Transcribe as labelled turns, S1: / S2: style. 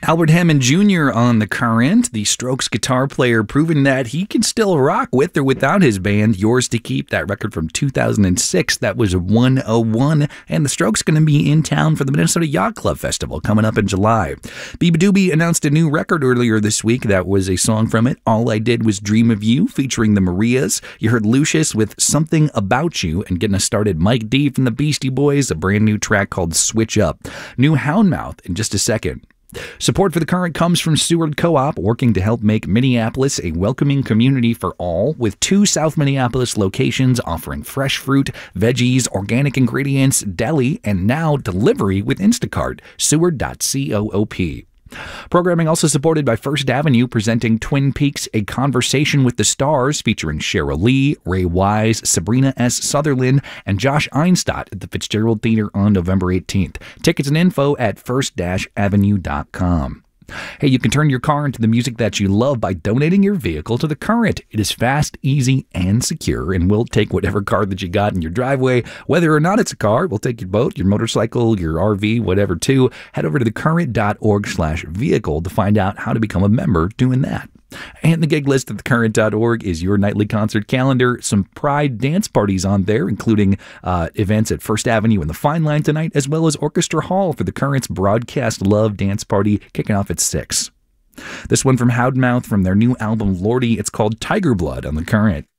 S1: Albert Hammond Jr. on The Current, the Strokes guitar player, proving that he can still rock with or without his band. Yours to Keep, that record from 2006, that was 101, and the Strokes going to be in town for the Minnesota Yacht Club Festival coming up in July. Beabadoobee announced a new record earlier this week. That was a song from it, All I Did Was Dream of You, featuring the Marias. You heard Lucius with Something About You, and getting us started, Mike D from the Beastie Boys, a brand new track called Switch Up. New Houndmouth in just a second. Support for The Current comes from Seward Co-op, working to help make Minneapolis a welcoming community for all, with 2 South Minneapolis locations offering fresh fruit, veggies, organic ingredients, deli, and now delivery with Instacart. Seward.coop. Programming also supported by First Avenue, presenting Twin Peaks: A Conversation with the Stars, featuring Cheryl Lee, Ray Wise, Sabrina S. Sutherland, and Josh Einstadt at the Fitzgerald Theater on November 18th. Tickets and info at first-avenue.com. Hey, you can turn your car into the music that you love by donating your vehicle to The Current. It is fast, easy, and secure, and we'll take whatever car that you got in your driveway, whether or not it's a car. We'll take your boat, your motorcycle, your RV, whatever, too. Head over to thecurrent.org/vehicle to find out how to become a member doing that. And the gig list at thecurrent.org is your nightly concert calendar. Some Pride dance parties on there, including events at First Avenue and the Fine Line tonight, as well as Orchestra Hall for the Current's Broadcast Love dance party kicking off at 6. This one from Houndmouth from their new album Lordy. It's called Tiger Blood on The Current.